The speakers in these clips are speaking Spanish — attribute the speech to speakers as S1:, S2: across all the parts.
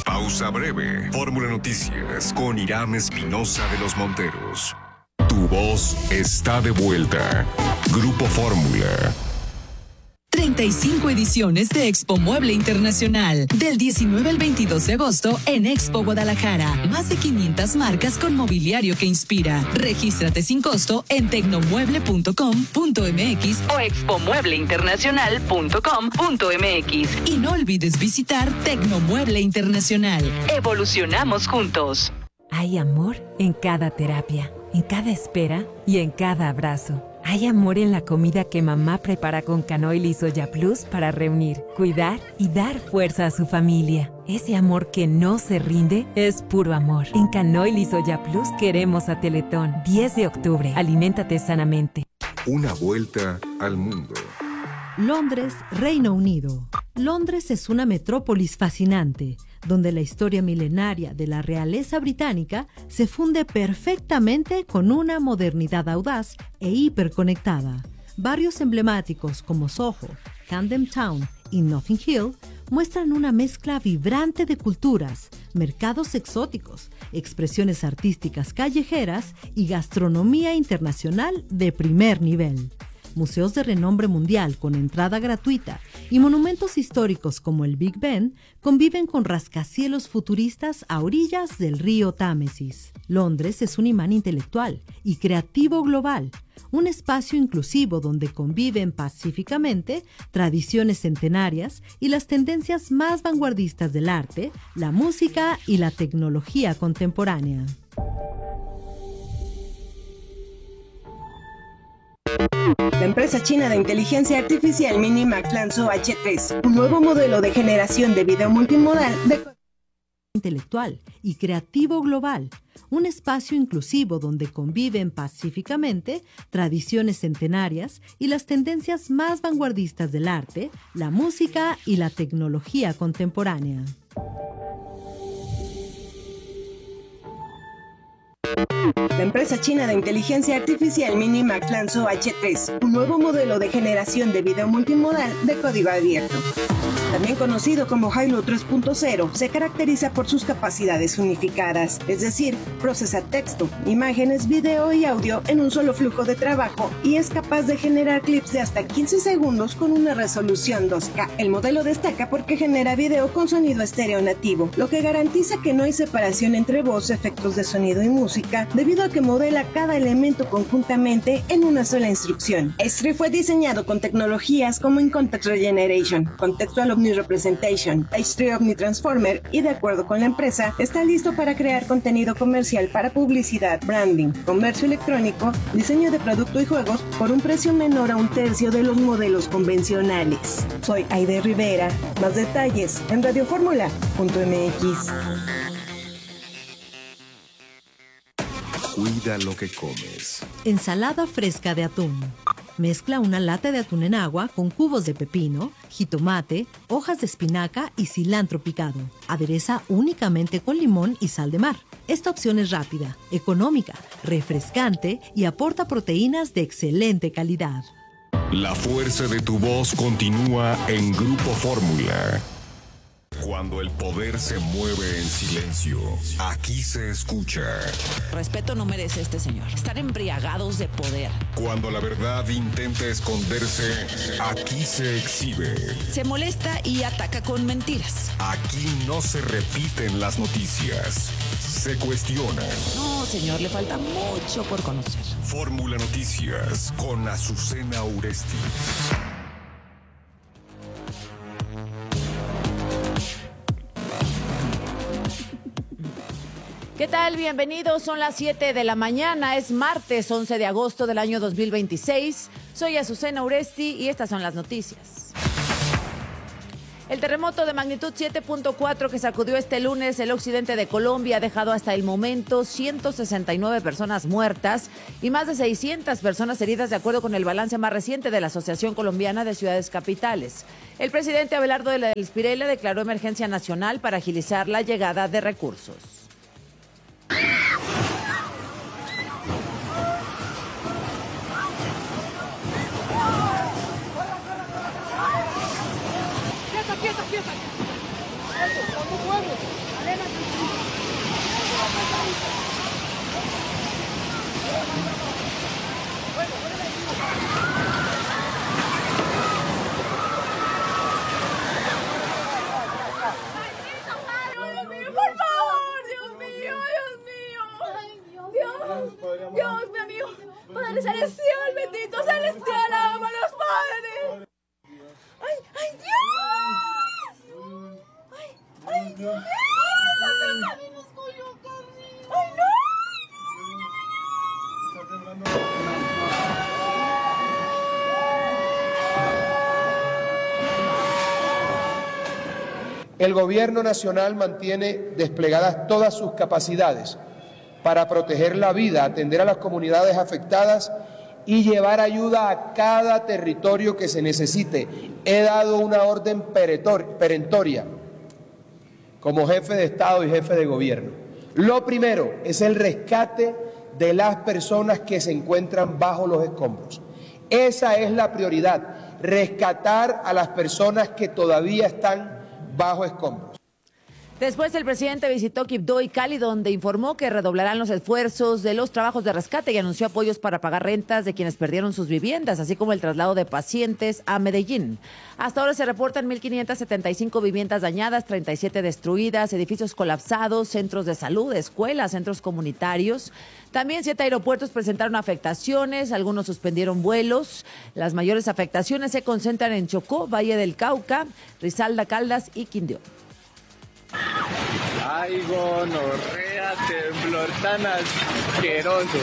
S1: Pausa breve. Fórmula Noticias con Irán Espinosa de los Monteros. Tu voz está de vuelta. Grupo Fórmula.
S2: 35 ediciones de Expo Mueble Internacional, del 19 al 22 de agosto en Expo Guadalajara. Más de 500 marcas con mobiliario que inspira. Regístrate sin costo en tecnomueble.com.mx o expomuebleinternacional.com.mx. Y no olvides visitar Tecnomueble Internacional. Evolucionamos juntos.
S3: Hay amor en cada terapia, en cada espera y en cada abrazo. Hay amor en la comida que mamá prepara con Canoil y Soya Plus para reunir, cuidar y dar fuerza a su familia. Ese amor que no se rinde es puro amor. En Canoil y Soya Plus queremos a Teletón. 10 de octubre. Aliméntate sanamente.
S1: Una vuelta al mundo.
S4: Londres, Reino Unido. Londres es una metrópolis fascinante, donde la historia milenaria de la realeza británica se funde perfectamente con una modernidad audaz e hiperconectada. Barrios emblemáticos como Soho, Camden Town y Notting Hill muestran una mezcla vibrante de culturas, mercados exóticos, expresiones artísticas callejeras y gastronomía internacional de primer nivel. Museos de renombre mundial con entrada gratuita y monumentos históricos como el Big Ben conviven con rascacielos futuristas a orillas del río Támesis. Londres es un imán intelectual y creativo global, un espacio inclusivo donde conviven pacíficamente tradiciones centenarias y las tendencias más vanguardistas del arte, la música y la tecnología contemporánea.
S5: La empresa china de inteligencia artificial Minimax lanzó H3, un nuevo modelo de generación de video multimodal de
S4: intelectual y creativo global, un espacio inclusivo donde conviven pacíficamente tradiciones centenarias y las tendencias más vanguardistas del arte, la música y la tecnología contemporánea.
S5: La empresa china de inteligencia artificial Minimax lanzó H3, un nuevo modelo de generación de video multimodal de código abierto. También conocido como Hailuo 3.0, se caracteriza por sus capacidades unificadas, es decir, procesa texto, imágenes, video y audio en un solo flujo de trabajo y es capaz de generar clips de hasta 15 segundos con una resolución 2K. El modelo destaca porque genera video con sonido estéreo nativo, lo que garantiza que no hay separación entre voz, efectos de sonido y música, debido a que modela cada elemento conjuntamente en una sola instrucción. H3 fue diseñado con tecnologías como In-Context Regeneration, Contextual Omni-Representation, H3 Omni-Transformer y, de acuerdo con la empresa, está listo para crear contenido comercial para publicidad, branding, comercio electrónico, diseño de producto y juegos por un precio menor a un tercio de los modelos convencionales. Soy Aide Rivera. Más detalles en radioformula.mx.
S1: Cuida lo que comes.
S4: Ensalada fresca de atún. Mezcla una lata de atún en agua con cubos de pepino, jitomate, hojas de espinaca y cilantro picado. Adereza únicamente con limón y sal de mar. Esta opción es rápida, económica, refrescante y aporta proteínas de excelente calidad.
S1: La fuerza de tu voz continúa en Grupo Fórmula. Cuando el poder se mueve en silencio, aquí se escucha.
S6: Respeto no merece este señor. Están embriagados de poder.
S1: Cuando la verdad intenta esconderse, aquí se exhibe.
S6: Se molesta y ataca con mentiras.
S1: Aquí no se repiten las noticias, se cuestionan.
S6: No, señor, le falta mucho por conocer.
S1: Fórmula Noticias con Azucena Uresti.
S7: ¿Qué tal? Bienvenidos, son las 7 de la mañana, es martes 11 de agosto del año 2026. Soy Azucena Uresti y estas son las noticias. El terremoto de magnitud 7.4 que sacudió este lunes el occidente de Colombia ha dejado hasta el momento 169 personas muertas y más de 600 personas heridas, de acuerdo con el balance más reciente de la Asociación Colombiana de Ciudades Capitales. El presidente Abelardo del Espirela declaró emergencia nacional para agilizar la llegada de recursos.
S8: Dios, mi amigo, Padre Celestial, bendito Celestial, ama a los padres. ¡Ay, ay, Dios! ¡Ay, Dios! ¡Ay, no!
S9: El Gobierno Nacional mantiene desplegadas todas sus capacidades para proteger la vida, atender a las comunidades afectadas y llevar ayuda a cada territorio que se necesite. He dado una orden perentoria como jefe de Estado y jefe de Gobierno. Lo primero es el rescate de las personas que se encuentran bajo los escombros. Esa es la prioridad, rescatar a las personas que todavía están bajo escombros.
S7: Después el presidente visitó Quibdó y Cali, donde informó que redoblarán los esfuerzos de los trabajos de rescate y anunció apoyos para pagar rentas de quienes perdieron sus viviendas, así como el traslado de pacientes a Medellín. Hasta ahora se reportan 1.575 viviendas dañadas, 37 destruidas, edificios colapsados, centros de salud, escuelas, centros comunitarios. También 7 aeropuertos presentaron afectaciones, algunos suspendieron vuelos. Las mayores afectaciones se concentran en Chocó, Valle del Cauca, Risaralda, Caldas y Quindío.
S10: Ay, gonorrea, temblor tan asqueroso.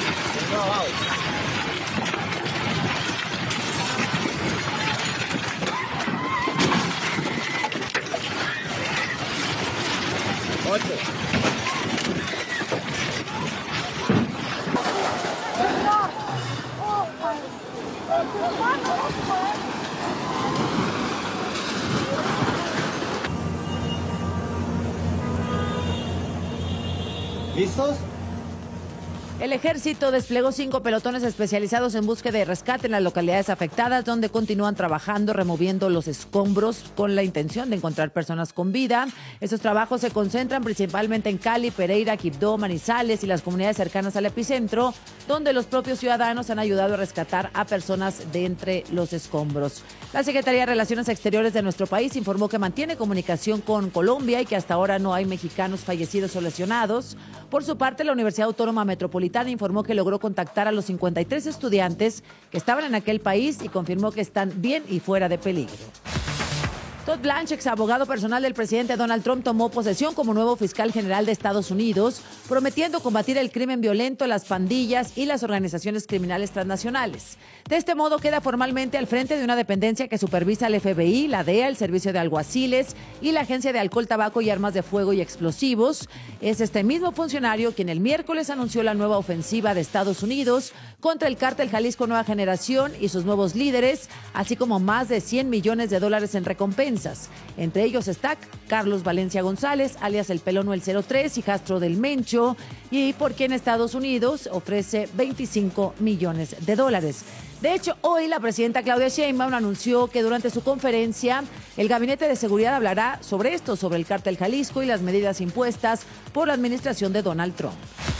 S11: ¿Listos?
S7: El ejército desplegó 5 pelotones especializados en búsqueda y rescate en las localidades afectadas, donde continúan trabajando, removiendo los escombros con la intención de encontrar personas con vida. Estos trabajos se concentran principalmente en Cali, Pereira, Quibdó, Manizales y las comunidades cercanas al epicentro, donde los propios ciudadanos han ayudado a rescatar a personas de entre los escombros. La Secretaría de Relaciones Exteriores de nuestro país informó que mantiene comunicación con Colombia y que hasta ahora no hay mexicanos fallecidos o lesionados. Por su parte, la Universidad Autónoma Metropolitana informó que logró contactar a los 53 estudiantes que estaban en aquel país y confirmó que están bien y fuera de peligro. Todd Blanche, ex abogado personal del presidente Donald Trump, tomó posesión como nuevo fiscal general de Estados Unidos, prometiendo combatir el crimen violento, las pandillas y las organizaciones criminales transnacionales. De este modo, queda formalmente al frente de una dependencia que supervisa el FBI, la DEA, el Servicio de Alguaciles y la Agencia de Alcohol, Tabaco y Armas de Fuego y Explosivos. Es este mismo funcionario quien el miércoles anunció la nueva ofensiva de Estados Unidos contra el cártel Jalisco Nueva Generación y sus nuevos líderes, así como más de $100 millones en recompensas. Entre ellos está Carlos Valencia González, alias El Pelón el 03, hijastro del Mencho, y por quien Estados Unidos ofrece $25 millones. De hecho, hoy la presidenta Claudia Sheinbaum anunció que durante su conferencia el Gabinete de Seguridad hablará sobre esto, sobre el cártel Jalisco y las medidas impuestas por la administración de Donald Trump.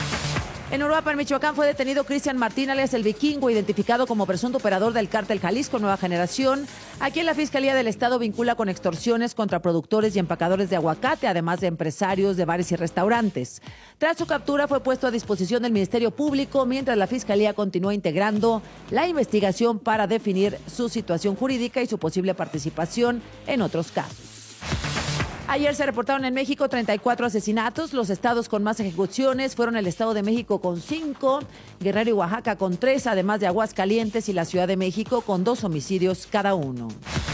S7: En Uruapan, Michoacán, fue detenido Cristian Martín, alias El Vikingo, identificado como presunto operador del cártel Jalisco Nueva Generación, a quien la Fiscalía del Estado vincula con extorsiones contra productores y empacadores de aguacate, además de empresarios de bares y restaurantes. Tras su captura, fue puesto a disposición del Ministerio Público, mientras la Fiscalía continúa integrando la investigación para definir su situación jurídica y su posible participación en otros casos. Ayer se reportaron en México 34 asesinatos. Los estados con más ejecuciones fueron el Estado de México con 5, Guerrero y Oaxaca con 3, además de Aguascalientes y la Ciudad de México con 2 homicidios cada uno.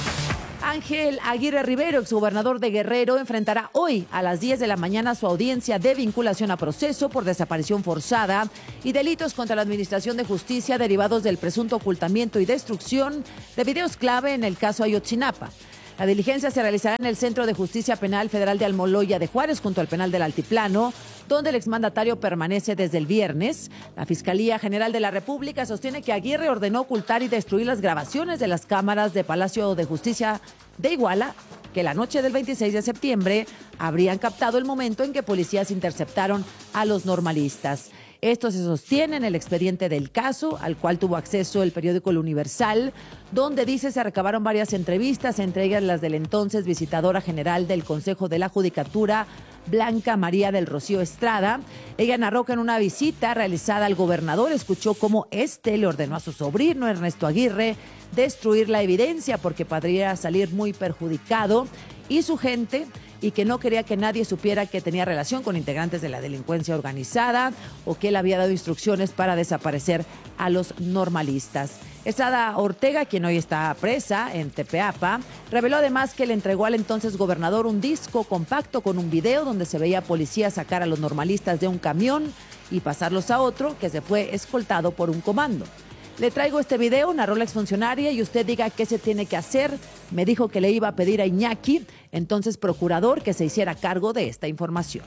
S7: Ángel Aguirre Rivero, exgobernador de Guerrero, enfrentará hoy a las 10 de la mañana su audiencia de vinculación a proceso por desaparición forzada y delitos contra la Administración de Justicia derivados del presunto ocultamiento y destrucción de videos clave en el caso Ayotzinapa. La diligencia se realizará en el Centro de Justicia Penal Federal de Almoloya de Juárez, junto al penal del Altiplano, donde el exmandatario permanece desde el viernes. La Fiscalía General de la República sostiene que Aguirre ordenó ocultar y destruir las grabaciones de las cámaras de Palacio de Justicia de Iguala, que la noche del 26 de septiembre habrían captado el momento en que policías interceptaron a los normalistas. Esto se sostiene en el expediente del caso, al cual tuvo acceso el periódico El Universal, donde dice se recabaron varias entrevistas, entre ellas las del entonces visitadora general del Consejo de la Judicatura, Blanca María del Rocío Estrada. Ella narró que en una visita realizada al gobernador escuchó cómo éste le ordenó a su sobrino Ernesto Aguirre destruir la evidencia porque podría salir muy perjudicado y su gente, y que no quería que nadie supiera que tenía relación con integrantes de la delincuencia organizada o que él había dado instrucciones para desaparecer a los normalistas. Estrada Ortega, quien hoy está presa en Tepeapa, reveló además que le entregó al entonces gobernador un disco compacto con un video donde se veía policía sacar a los normalistas de un camión y pasarlos a otro que se fue escoltado por un comando. Le traigo este video, narró la exfuncionaria, y usted diga qué se tiene que hacer. Me dijo que le iba a pedir a Iñaki, entonces procurador, que se hiciera cargo de esta información.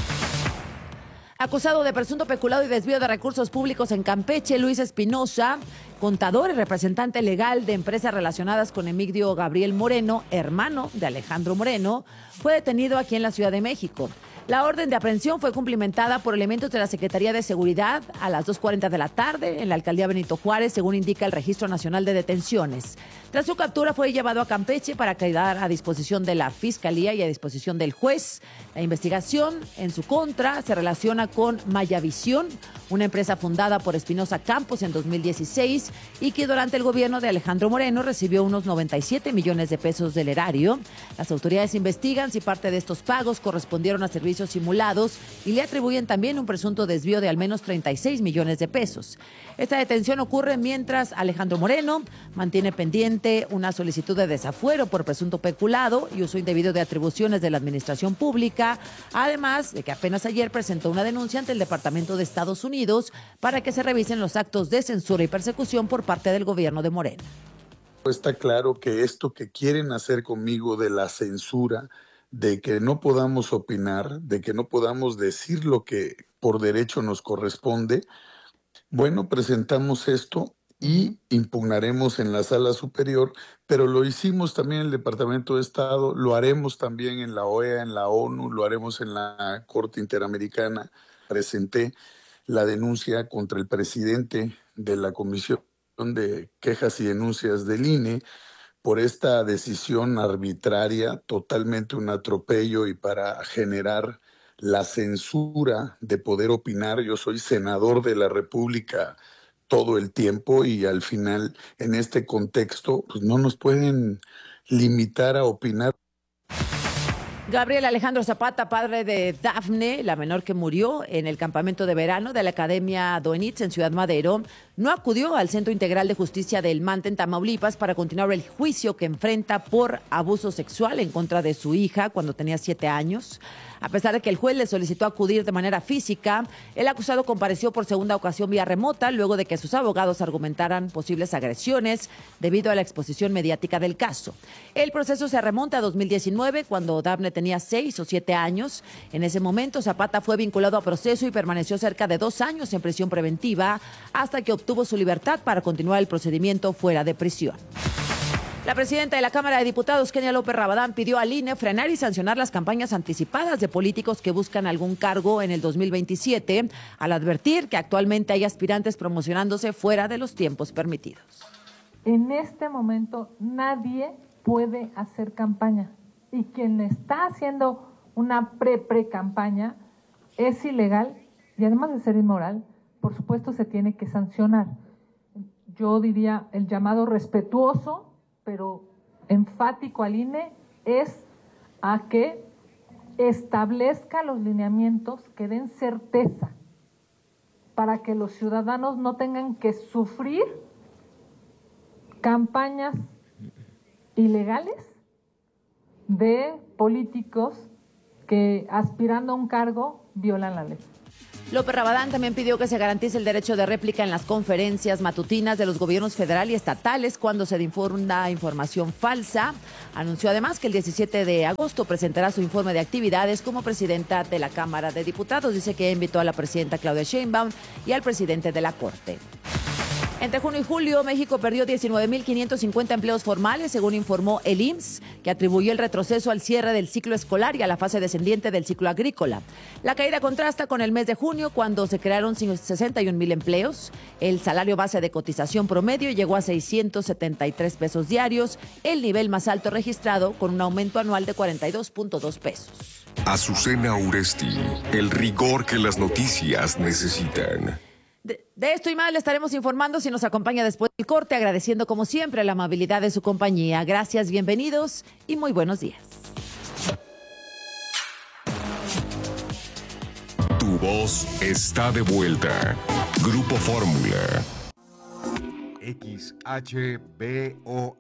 S7: Acusado de presunto peculado y desvío de recursos públicos en Campeche, Luis Espinosa, contador y representante legal de empresas relacionadas con Emigdio Gabriel Moreno, hermano de Alejandro Moreno, fue detenido aquí en la Ciudad de México. La orden de aprehensión fue cumplimentada por elementos de la Secretaría de Seguridad a las 2:40 de la tarde en la alcaldía Benito Juárez, según indica el Registro Nacional de Detenciones. Tras su captura fue llevado a Campeche para quedar a disposición de la Fiscalía y a disposición del juez. La investigación en su contra se relaciona con Mayavisión, una empresa fundada por Espinosa Campos en 2016 y que durante el gobierno de Alejandro Moreno recibió unos 97 millones de pesos del erario. Las autoridades investigan si parte de estos pagos correspondieron a servicios simulados y le atribuyen también un presunto desvío de al menos 36 millones de pesos. Esta detención ocurre mientras Alejandro Moreno mantiene pendiente una solicitud de desafuero por presunto peculado y uso indebido de atribuciones de la administración pública, además de que apenas ayer presentó una denuncia ante el Departamento de Estados Unidos para que se revisen los actos de censura y persecución por parte del gobierno de Moreno.
S11: Está claro que esto que quieren hacer conmigo de la censura, de que no podamos opinar, de que no podamos decir lo que por derecho nos corresponde, bueno, presentamos esto y impugnaremos en la sala superior, pero lo hicimos también en el Departamento de Estado, lo haremos también en la OEA, en la ONU, lo haremos en la Corte Interamericana. Presenté la denuncia contra el presidente de la Comisión de Quejas y Denuncias del INE, por esta decisión arbitraria, totalmente un atropello y para generar la censura de poder opinar. Yo soy senador de la República todo el tiempo y al final, en este contexto, pues no nos pueden limitar a opinar.
S7: Gabriel Alejandro Zapata, padre de Dafne, la menor que murió en el campamento de verano de la Academia Doenitz en Ciudad Madero, no acudió al Centro Integral de Justicia del Mante en Tamaulipas para continuar el juicio que enfrenta por abuso sexual en contra de su hija cuando tenía 7 años. A pesar de que el juez le solicitó acudir de manera física, el acusado compareció por segunda ocasión vía remota luego de que sus abogados argumentaran posibles agresiones debido a la exposición mediática del caso. El proceso se remonta a 2019, cuando Dafne tenía 6 o 7 años. En ese momento, Zapata fue vinculado a proceso y permaneció cerca de 2 años en prisión preventiva hasta que obtuvo su libertad para continuar el procedimiento fuera de prisión. La presidenta de la Cámara de Diputados, Kenia López Rabadán, pidió al INE frenar y sancionar las campañas anticipadas de políticos que buscan algún cargo en el 2027, al advertir que actualmente hay aspirantes promocionándose fuera de los tiempos permitidos.
S12: En este momento nadie puede hacer campaña y quien está haciendo una pre-campaña es ilegal y además de ser inmoral, por supuesto se tiene que sancionar. Yo diría el llamado respetuoso pero enfático al INE es a que establezca los lineamientos que den certeza para que los ciudadanos no tengan que sufrir campañas ilegales de políticos que aspirando a un cargo violan la ley.
S7: López Rabadán también pidió que se garantice el derecho de réplica en las conferencias matutinas de los gobiernos federal y estatales cuando se difunda información falsa. Anunció además que el 17 de agosto presentará su informe de actividades como presidenta de la Cámara de Diputados. Dice que invitó a la presidenta Claudia Sheinbaum y al presidente de la Corte. Entre junio y julio, México perdió 19.550 empleos formales, según informó el IMSS, que atribuyó el retroceso al cierre del ciclo escolar y a la fase descendiente del ciclo agrícola. La caída contrasta con el mes de junio, cuando se crearon 61,000 empleos. El salario base de cotización promedio llegó a 673 pesos diarios, el nivel más alto registrado, con un aumento anual de 42.2 pesos.
S1: Azucena Uresti, el rigor que las noticias necesitan.
S7: De esto y más le estaremos informando si nos acompaña después del corte, agradeciendo como siempre la amabilidad de su compañía. Gracias, bienvenidos y muy buenos días.
S1: Tu voz está de vuelta. Grupo Fórmula. XHBON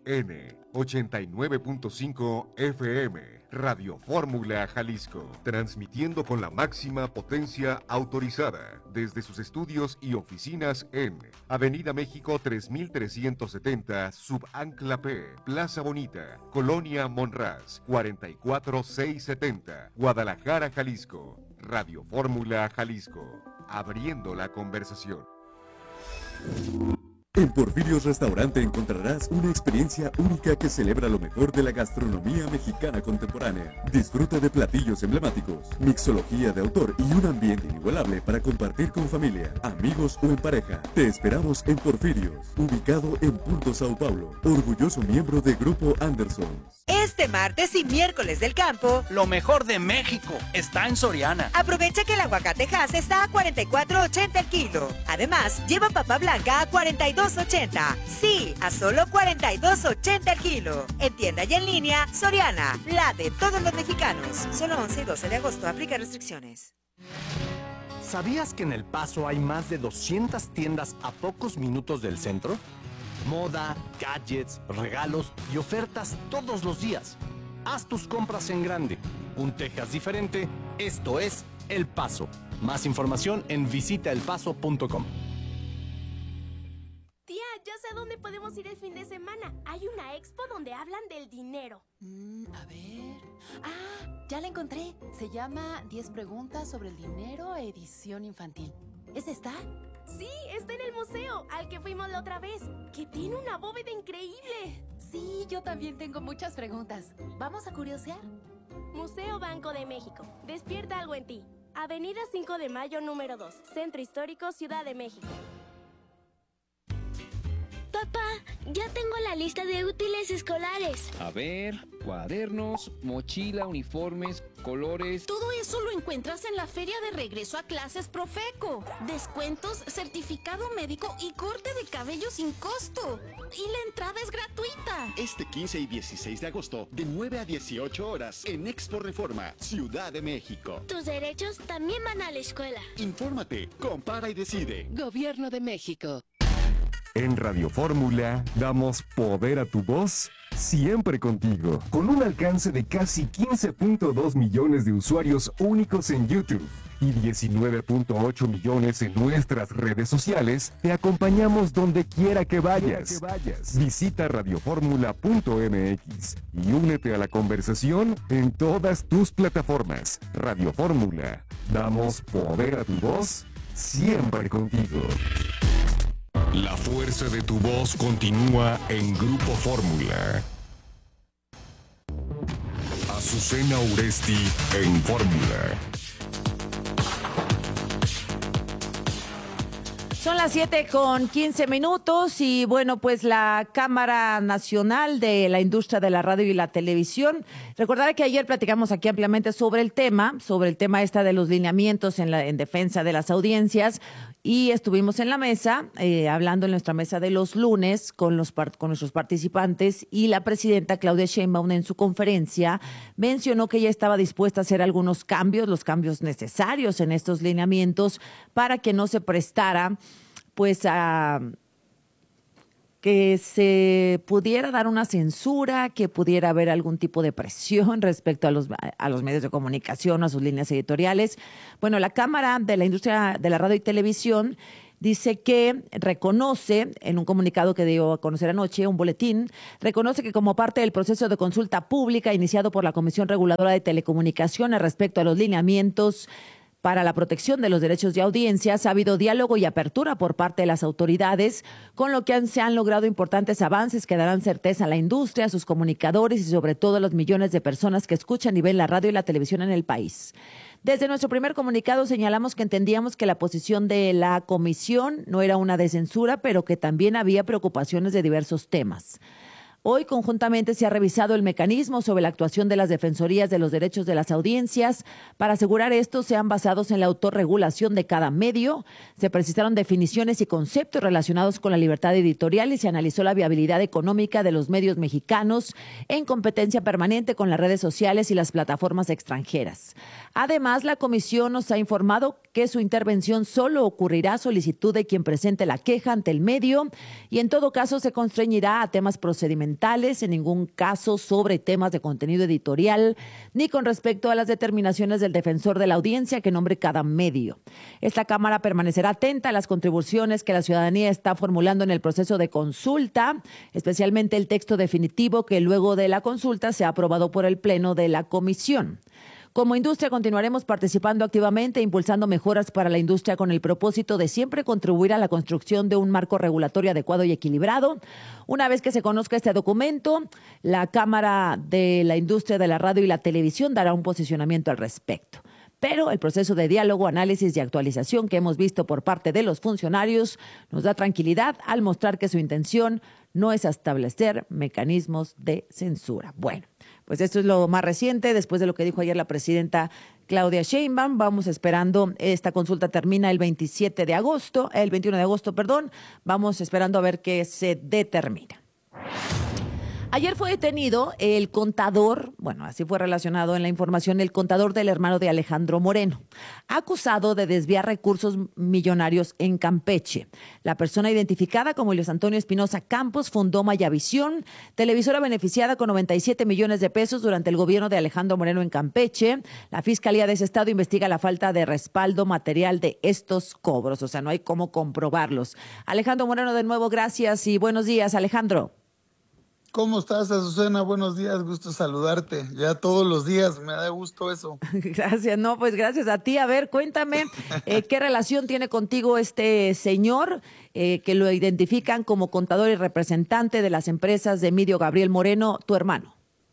S1: 89.5 FM. Radio Fórmula Jalisco, transmitiendo con la máxima potencia autorizada desde sus estudios y oficinas en Avenida México 3370, Subancla P, Plaza Bonita, Colonia Monraz, 44670, Guadalajara, Jalisco. Radio Fórmula Jalisco, abriendo la conversación.
S13: En Porfirios Restaurante encontrarás una experiencia única que celebra lo mejor de la gastronomía mexicana contemporánea. Disfruta de platillos emblemáticos, mixología de autor y un ambiente inigualable para compartir con familia, amigos o en pareja. Te esperamos en Porfirios, ubicado en Punto Sao Paulo, orgulloso miembro de Grupo Anderson.
S14: Este martes y miércoles del campo,
S15: lo mejor de México está en Soriana.
S14: Aprovecha que el aguacate Hass está a $44.80 el kilo. Además, lleva papa blanca a $42.80. Sí, a solo $42.80 el kilo. En tienda y en línea, Soriana, la de todos los mexicanos. Solo 11 y 12 de agosto, aplica restricciones.
S15: ¿Sabías que en El Paso hay más de 200 tiendas a pocos minutos del centro? Moda, gadgets, regalos y ofertas todos los días. Haz tus compras en grande. Un Texas diferente. Esto es El Paso. Más información en visitaelpaso.com.
S8: Tía, ya sé a dónde podemos ir el fin de semana. Hay una expo donde hablan del dinero.
S16: A ver... Ah, ya la encontré. Se llama 10 preguntas sobre el dinero, edición infantil. ¿Es esta?
S8: Sí, está en el museo al que fuimos la otra vez, que tiene una bóveda increíble.
S16: Sí, yo también tengo muchas preguntas. ¿Vamos a curiosear?
S8: Museo Banco de México. Despierta algo en ti. Avenida 5 de Mayo, número 2. Centro Histórico, Ciudad de México.
S17: Papá, ya tengo la lista de útiles escolares.
S18: A ver, cuadernos, mochila, uniformes, colores...
S19: Todo eso lo encuentras en la feria de regreso a clases Profeco. Descuentos, certificado médico y corte de cabello sin costo. Y la entrada es gratuita.
S20: Este 15 y 16 de agosto, de 9 a 18 horas, en Expo Reforma, Ciudad de México.
S17: Tus derechos también van a la escuela.
S20: Infórmate, compara y decide.
S16: Gobierno de México.
S1: En Radio Fórmula damos poder a tu voz siempre contigo, con un alcance de casi 15.2 millones de usuarios únicos en YouTube y 19.8 millones en nuestras redes sociales. Te acompañamos donde quiera que vayas. Visita radioformula.mx y únete a la conversación en todas tus plataformas. Radio Fórmula, damos poder a tu voz siempre contigo. La fuerza de tu voz continúa en Grupo Fórmula. Azucena Uresti en Fórmula.
S7: Son las 7:15 y bueno, pues la Cámara Nacional de la Industria de la Radio y la Televisión. Recordará que ayer platicamos aquí ampliamente sobre el tema esta de los lineamientos en defensa de las audiencias y estuvimos en la mesa, hablando en nuestra mesa de los lunes con nuestros participantes y la presidenta Claudia Sheinbaum en su conferencia mencionó que ella estaba dispuesta a hacer algunos cambios, los cambios necesarios en estos lineamientos para que no se prestara pues a que se pudiera dar una censura, que pudiera haber algún tipo de presión respecto a los medios de comunicación, a sus líneas editoriales. Bueno, la Cámara de la Industria de la Radio y Televisión dice que reconoce, en un comunicado que dio a conocer anoche, un boletín, reconoce que como parte del proceso de consulta pública iniciado por la Comisión Reguladora de Telecomunicaciones respecto a los lineamientos para la protección de los derechos de audiencias, ha habido diálogo y apertura por parte de las autoridades, con lo que se han logrado importantes avances que darán certeza a la industria, a sus comunicadores y sobre todo a los millones de personas que escuchan y ven la radio y la televisión en el país. Desde nuestro primer comunicado señalamos que entendíamos que la posición de la comisión no era una de censura, pero que también había preocupaciones de diversos temas. Hoy, conjuntamente, se ha revisado el mecanismo sobre la actuación de las defensorías de los derechos de las audiencias. Para asegurar estos sean basados en la autorregulación de cada medio. Se precisaron definiciones y conceptos relacionados con la libertad editorial y se analizó la viabilidad económica de los medios mexicanos en competencia permanente con las redes sociales y las plataformas extranjeras. Además, la comisión nos ha informado que su intervención solo ocurrirá a solicitud de quien presente la queja ante el medio y en todo caso se constreñirá a temas procedimentales, en ningún caso sobre temas de contenido editorial, ni con respecto a las determinaciones del defensor de la audiencia que nombre cada medio. Esta Cámara permanecerá atenta a las contribuciones que la ciudadanía está formulando en el proceso de consulta, especialmente el texto definitivo que luego de la consulta sea aprobado por el Pleno de la Comisión. Como industria continuaremos participando activamente e impulsando mejoras para la industria con el propósito de siempre contribuir a la construcción de un marco regulatorio adecuado y equilibrado. Una vez que se conozca este documento, la Cámara de la Industria de la Radio y la Televisión dará un posicionamiento al respecto. Pero el proceso de diálogo, análisis y actualización que hemos visto por parte de los funcionarios nos da tranquilidad al mostrar que su intención no es establecer mecanismos de censura. Bueno, pues esto es lo más reciente después de lo que dijo ayer la presidenta Claudia Sheinbaum. Vamos esperando, esta consulta termina el 21 de agosto, vamos esperando a ver qué se determina. Ayer fue detenido el contador, así fue relacionado en la información, el contador del hermano de Alejandro Moreno, acusado de desviar recursos millonarios en Campeche. La persona identificada como Luis Antonio Espinosa Campos fundó Mayavisión, televisora beneficiada con 97 millones de pesos durante el gobierno de Alejandro Moreno en Campeche. La Fiscalía de ese estado investiga la falta de respaldo material de estos cobros, o sea, no hay cómo comprobarlos. Alejandro Moreno, de nuevo, gracias y buenos días, Alejandro.
S11: ¿Cómo estás, Azucena? Buenos días, gusto saludarte. Ya todos los días, me da gusto eso.
S7: Gracias, gracias a ti. A ver, cuéntame, ¿qué relación tiene contigo este señor que lo identifican como contador y representante de las empresas de Emilio Gabriel Moreno, tu hermano?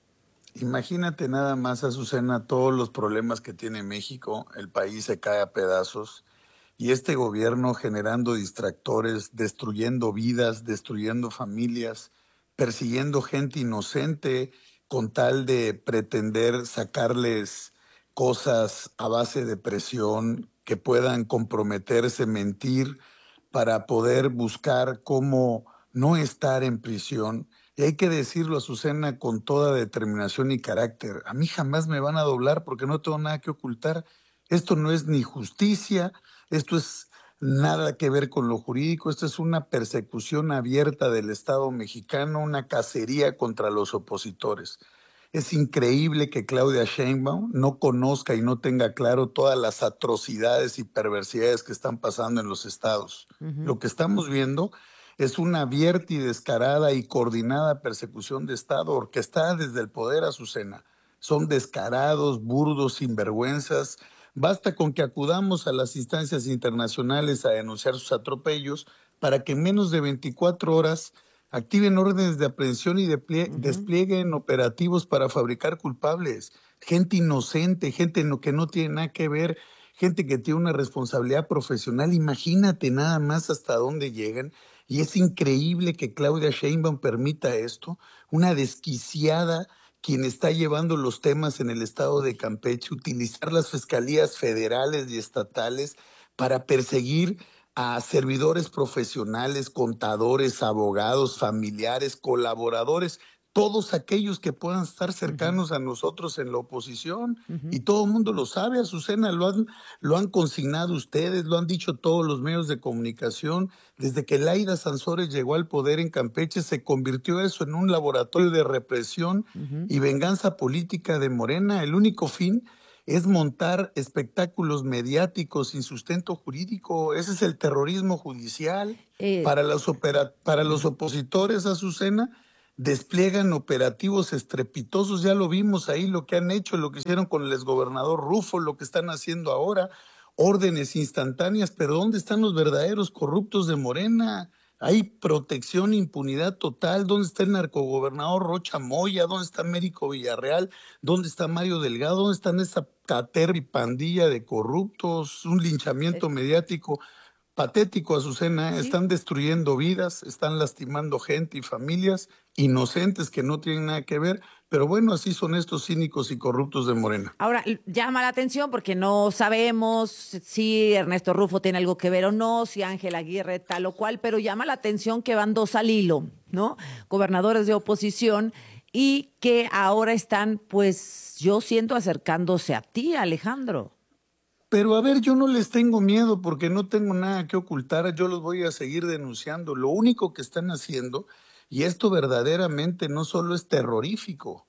S11: Imagínate nada más, Azucena, todos los problemas que tiene México, el país se cae a pedazos y este gobierno generando distractores, destruyendo vidas, destruyendo familias, persiguiendo gente inocente con tal de pretender sacarles cosas a base de presión, que puedan comprometerse, mentir, para poder buscar cómo no estar en prisión. Y hay que decirlo, Azucena, con toda determinación y carácter. A mí jamás me van a doblar porque no tengo nada que ocultar. Esto no es ni justicia, esto es nada que ver con lo jurídico, esto es una persecución abierta del Estado mexicano, una cacería contra los opositores. Es increíble que Claudia Sheinbaum no conozca y no tenga claro todas las atrocidades y perversidades que están pasando en los estados. Lo que estamos viendo es una abierta y descarada y coordinada persecución de Estado orquestada desde el poder, Azucena. Son descarados, burdos, sinvergüenzas. Basta con que acudamos a las instancias internacionales a denunciar sus atropellos para que en menos de 24 horas activen órdenes de aprehensión y desplieguen operativos para fabricar culpables. Gente inocente, gente que no tiene nada que ver, gente que tiene una responsabilidad profesional. Imagínate nada más hasta dónde llegan. Y es increíble que Claudia Sheinbaum permita esto, una desquiciada quien está llevando los temas en el estado de Campeche, utilizar las fiscalías federales y estatales para perseguir a servidores profesionales, contadores, abogados, familiares, colaboradores, todos aquellos que puedan estar cercanos a nosotros en la oposición. Y todo el mundo lo sabe, Azucena, lo han consignado ustedes, lo han dicho todos los medios de comunicación. Desde que Laida Sansores llegó al poder en Campeche, se convirtió eso en un laboratorio de represión y venganza política de Morena. El único fin es montar espectáculos mediáticos sin sustento jurídico. Ese es el terrorismo judicial. Para los opositores, Azucena, despliegan operativos estrepitosos. Ya lo vimos ahí, lo que han hecho, lo que hicieron con el exgobernador Rufo, lo que están haciendo ahora. órdenes instantáneas, pero ¿dónde están los verdaderos corruptos de Morena? Hay protección, impunidad total. ¿Dónde está el narcogobernador Rocha Moya? ¿Dónde está Américo Villarreal? ¿Dónde está Mario Delgado? ¿Dónde están esa caterva y pandilla de corruptos? Un linchamiento mediático patético, Azucena. Están destruyendo vidas, están lastimando gente y familias inocentes que no tienen nada que ver. Pero bueno, así son estos cínicos y corruptos de Morena.
S7: Ahora, llama la atención porque no sabemos si Ernesto Rufo tiene algo que ver o no, si Ángel Aguirre tal o cual, pero llama la atención que van dos al hilo, ¿no? Gobernadores de oposición y que ahora están, pues, yo siento acercándose a ti, Alejandro.
S11: Pero a ver, yo no les tengo miedo porque no tengo nada que ocultar, yo los voy a seguir denunciando. Lo único que están haciendo, y esto verdaderamente no solo es terrorífico,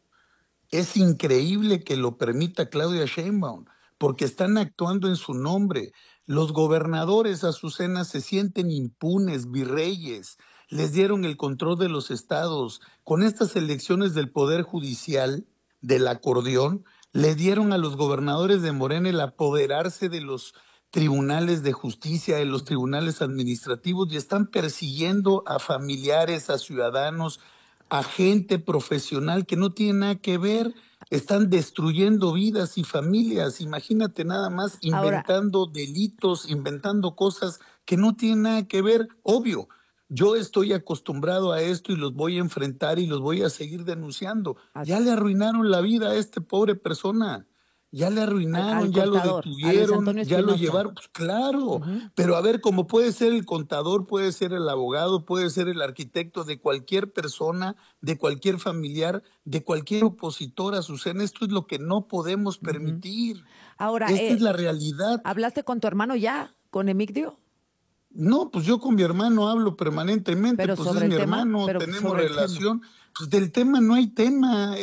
S11: es increíble que lo permita Claudia Sheinbaum, porque están actuando en su nombre. Los gobernadores, Azucena, se sienten impunes, virreyes, les dieron el control de los estados. Con estas elecciones del Poder Judicial, del acordeón, le dieron a los gobernadores de Morena el apoderarse de los tribunales de justicia, de los tribunales administrativos, y están persiguiendo a familiares, a ciudadanos, a gente profesional que no tiene nada que ver. Están destruyendo vidas y familias. Imagínate nada más, inventando delitos, inventando cosas que no tienen nada que ver. Obvio, yo estoy acostumbrado a esto y los voy a enfrentar y los voy a seguir denunciando. Ya le arruinaron la vida a este pobre persona. Ya le arruinaron, ya lo detuvieron, ya lo llevaron. Pues claro, pero a ver, como puede ser el contador, puede ser el abogado, puede ser el arquitecto de cualquier persona, de cualquier familiar, de cualquier opositor, Azucena, esto es lo que no podemos permitir.
S7: Ahora,
S11: esta es la realidad.
S7: ¿Hablaste con tu hermano ya, con Emigdio?
S11: No, pues yo con mi hermano hablo permanentemente,
S7: pero
S11: pues es mi hermano, tenemos relación. Pues del tema no hay tema,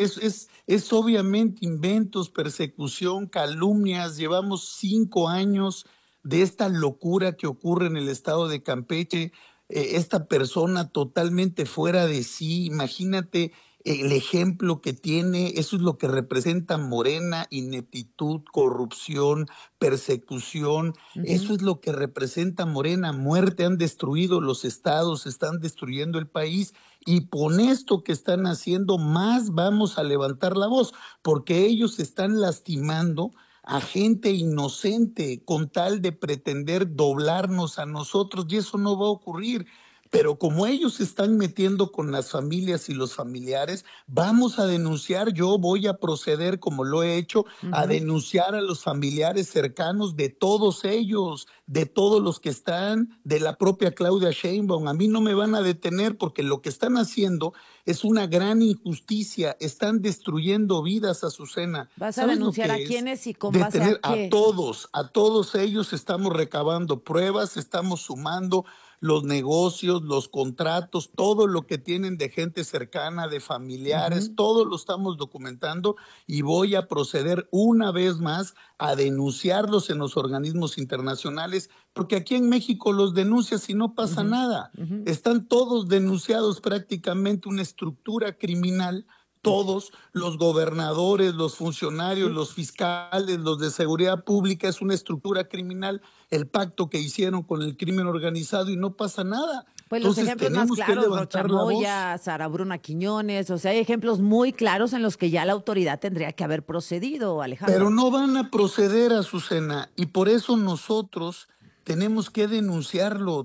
S11: es obviamente inventos, persecución, calumnias. Llevamos 5 años de esta locura que ocurre en el estado de Campeche, esta persona totalmente fuera de sí. Imagínate el ejemplo que tiene, eso es lo que representa Morena: ineptitud, corrupción, persecución. Eso es lo que representa Morena: muerte. Han destruido los estados, están destruyendo el país, y con esto que están haciendo más vamos a levantar la voz, porque ellos están lastimando a gente inocente con tal de pretender doblarnos a nosotros, y eso no va a ocurrir. Pero como ellos se están metiendo con las familias y los familiares, vamos a denunciar. Yo voy a proceder, como lo he hecho, a denunciar a los familiares cercanos de todos ellos, de todos los que están, de la propia Claudia Sheinbaum. A mí no me van a detener porque lo que están haciendo es una gran injusticia. Están destruyendo vidas, Azucena.
S7: ¿Vas a denunciar a quiénes y con base a qué?
S11: A todos ellos estamos recabando pruebas, estamos sumando los negocios, los contratos, todo lo que tienen de gente cercana, de familiares, todo lo estamos documentando, y voy a proceder una vez más a denunciarlos en los organismos internacionales, porque aquí en México los denuncias y no pasa nada. Están todos denunciados, prácticamente una estructura criminal. Todos los gobernadores, los funcionarios, los fiscales, los de seguridad pública, es una estructura criminal, el pacto que hicieron con el crimen organizado, y no pasa nada.
S7: Pues los ejemplos más claros, Rocha Moya, Sara Bruna Quiñones, o sea, hay ejemplos muy claros en los que ya la autoridad tendría que haber procedido, Alejandro.
S11: Pero no van a proceder, Azucena, y por eso nosotros tenemos que denunciarlo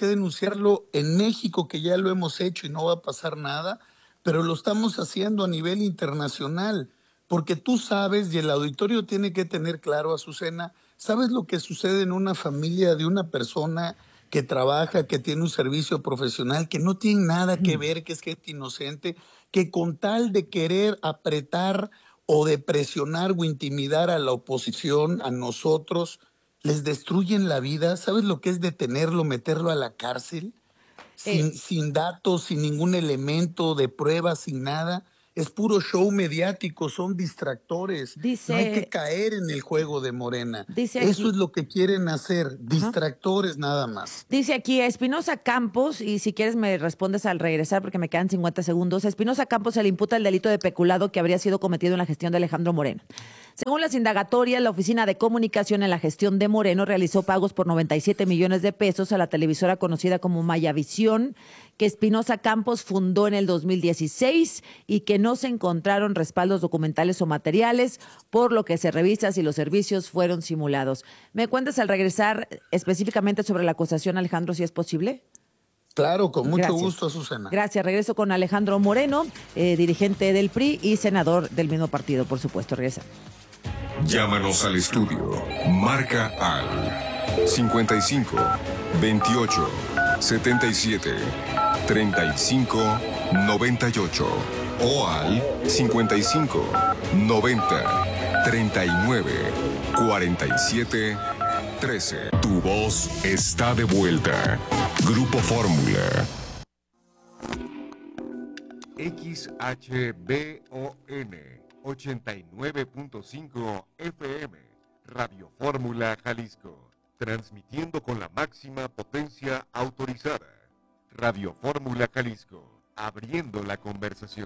S11: en México, que ya lo hemos hecho y no va a pasar nada, pero lo estamos haciendo a nivel internacional, porque tú sabes, y el auditorio tiene que tener claro, Azucena, ¿sabes lo que sucede en una familia de una persona que trabaja, que tiene un servicio profesional, que no tiene nada que ver, que es gente inocente, que con tal de querer apretar o de presionar o intimidar a la oposición, a nosotros, les destruyen la vida? ¿Sabes lo que es detenerlo, meterlo a la cárcel? Sin datos, sin ningún elemento de prueba, sin nada. Es puro show mediático, son distractores. No hay que caer en el juego de Morena. Eso es lo que quieren hacer, distractores nada más.
S7: Dice aquí Espinosa Campos, y si quieres me respondes al regresar porque me quedan 50 segundos. Espinosa Campos se le imputa el delito de peculado que habría sido cometido en la gestión de Alejandro Moreno. Según las indagatorias, la Oficina de Comunicación en la gestión de Moreno realizó pagos por 97 millones de pesos a la televisora conocida como Mayavisión, que Espinosa Campos fundó en el 2016 y que no se encontraron respaldos documentales o materiales, por lo que se revisa si los servicios fueron simulados. ¿Me cuentas al regresar específicamente sobre la acusación, Alejandro, si es posible?
S11: Claro, con mucho
S7: Gracias.
S11: gusto, Azucena.
S7: Gracias. Regreso con Alejandro Moreno, dirigente del PRI y senador del mismo partido, por supuesto. Regresamos.
S1: Llámanos al estudio. Marca al 55 28 77 35 98 o al 55 90 39 47 13. Tu voz está de vuelta. Grupo Fórmula. XHBON 89.5 FM, Radio Fórmula Jalisco, transmitiendo con la máxima potencia autorizada. Radio Fórmula Jalisco, abriendo la conversación.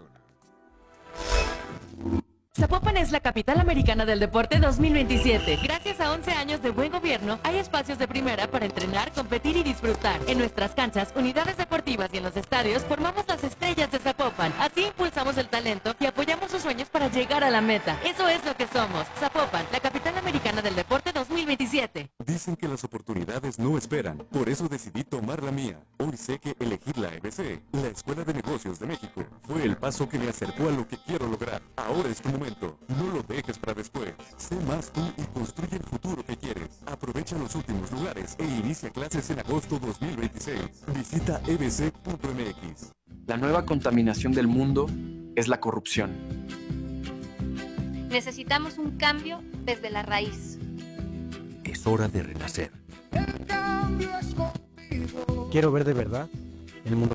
S21: Zapopan es la capital americana del deporte 2027. Gracias a 11 años de buen gobierno, hay espacios de primera para entrenar, competir y disfrutar. En nuestras canchas, unidades deportivas y en los estadios, formamos las estrellas de Zapopan. Así impulsamos el talento y apoyamos sus sueños para llegar a la meta. Eso es lo que somos. Zapopan, la capital americana del deporte 2027.
S13: Dicen que las oportunidades no esperan, por eso decidí tomar la mía. Hoy sé que elegir la EBC, la Escuela de Negocios de México, fue el paso que me acercó a lo que quiero lograr. Ahora es tu momento. No lo dejes para después. Sé más tú y construye el futuro que quieres. Aprovecha los últimos lugares e inicia clases en agosto 2026. Visita ebc.mx.
S22: La nueva contaminación del mundo es la corrupción.
S23: Necesitamos un cambio desde la raíz.
S24: Es hora de renacer.
S25: Quiero ver de verdad el mundo